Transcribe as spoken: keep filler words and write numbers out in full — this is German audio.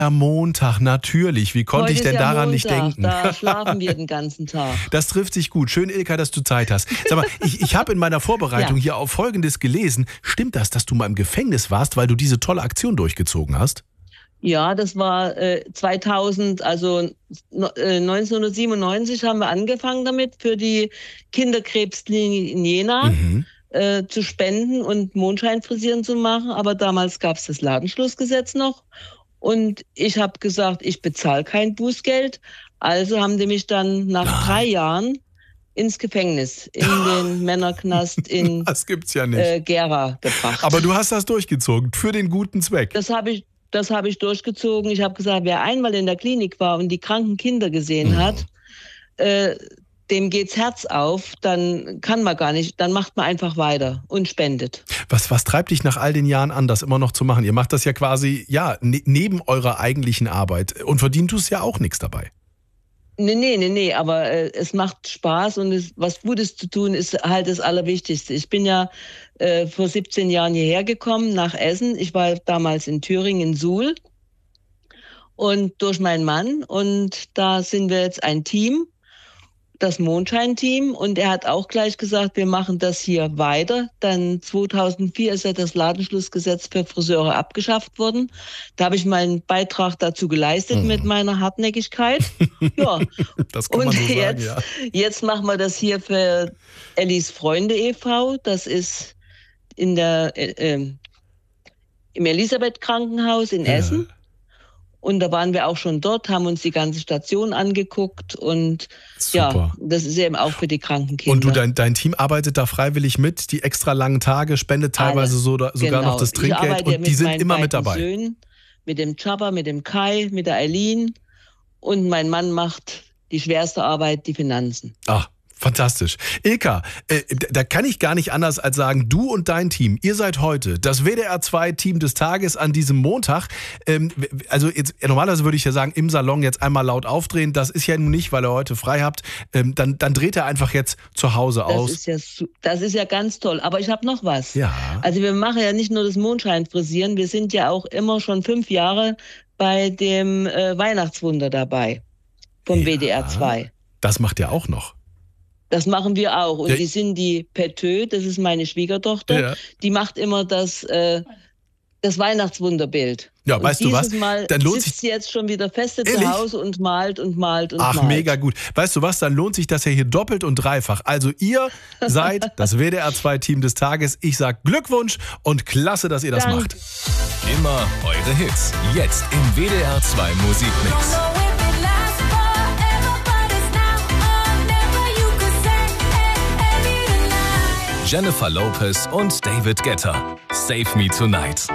Am Montag, natürlich. Wie konnte Heute ich denn ist ja daran Montag, nicht denken? Da schlafen wir den ganzen Tag. Das trifft sich gut. Schön, Ilka, dass du Zeit hast. Sag mal, ich, ich habe in meiner Vorbereitung Ja. hier auf Folgendes gelesen. Stimmt das, dass du mal im Gefängnis warst, weil du diese tolle Aktion durchgezogen hast? Ja, das war äh, zweitausend, also no, äh, neunzehnhundertsiebenundneunzig haben wir angefangen damit, für die Kinderkrebsklinik in Jena Mhm. äh, zu spenden und Mondscheinfrisieren zu machen. Aber damals gab es das Ladenschlussgesetz noch. Und ich habe gesagt, ich bezahle kein Bußgeld. Also haben die mich dann nach Nein. drei Jahren ins Gefängnis, in den Männerknast in Das gibt's ja nicht. äh, Gera gebracht. Aber du hast das durchgezogen, für den guten Zweck. Das habe ich, das habe ich durchgezogen. Ich habe gesagt, wer einmal in der Klinik war und die kranken Kinder gesehen Mhm. hat, äh, dem geht's Herz auf, dann kann man gar nicht, dann macht man einfach weiter und spendet. Was, was treibt dich nach all den Jahren an, das immer noch zu machen? Ihr macht das ja quasi, ja, ne, neben eurer eigentlichen Arbeit. Und verdient tust ja auch nichts dabei. Nee, nee, nee, nee, aber äh, es macht Spaß und es, was Gutes zu tun ist halt das Allerwichtigste. Ich bin ja äh, vor siebzehn Jahren hierher gekommen, nach Essen. Ich war damals in Thüringen, in Suhl. Und durch meinen Mann. Und da sind wir jetzt ein Team, das Mondschein-Team. Und er hat auch gleich gesagt, wir machen das hier weiter. Dann zweitausendvier ist ja das Ladenschlussgesetz für Friseure abgeschafft worden. Da habe ich meinen Beitrag dazu geleistet Mhm. mit meiner Hartnäckigkeit. Ja. Das kann man Und so sagen, jetzt, ja. jetzt machen wir das hier für Ellis Freunde e V Das ist in der, äh, äh, im Elisabeth-Krankenhaus in Ja. Essen. Und da waren wir auch schon dort, haben uns die ganze Station angeguckt. Und ja, Super. das ist eben auch für die kranken Kinder. Und du, dein, dein Team arbeitet da freiwillig mit, die extra langen Tage, spendet teilweise Alle. so, sogar Genau. noch das Ich Trinkgeld arbeite und die sind meinen immer mit beiden dabei. Söhnen, mit dem Chapa, mit dem Kai, mit der Eileen. Und mein Mann macht die schwerste Arbeit, die Finanzen. Ah, fantastisch. Ilka, äh, da kann ich gar nicht anders als sagen, du und dein Team, ihr seid heute das W D R zwei Team des Tages an diesem Montag. Ähm, also jetzt, normalerweise würde ich ja sagen, im Salon jetzt einmal laut aufdrehen. Das ist ja nun nicht, weil ihr heute frei habt. Ähm, dann, dann dreht er einfach jetzt zu Hause Das aus. ist ja, su- das ist ja ganz toll. Aber ich habe noch was. Ja. Also wir machen ja nicht nur das Mondscheinfrisieren, wir sind ja auch immer schon fünf Jahre bei dem äh, Weihnachtswunder dabei vom Ja. W D R zwei. Das macht ihr auch noch. Das machen wir auch. Und Ja. die sind die Petö, das ist meine Schwiegertochter, Ja. die macht immer das, äh, das Weihnachtswunderbild. Ja, und weißt du was? dieses Mal Dann lohnt sitzt sich- sie jetzt schon wieder feste Ehrlich? zu Hause und malt und malt und Ach, malt. mega gut. Weißt du was, dann lohnt sich das ja hier doppelt und dreifach. Also ihr seid das W D R zwei Team des Tages. Ich sag Glückwunsch und klasse, dass ihr das Dank. macht. Immer eure Hits. Jetzt im W D R zwei Musikmix. Jennifer Lopez und David Guetta. Save Me Tonight.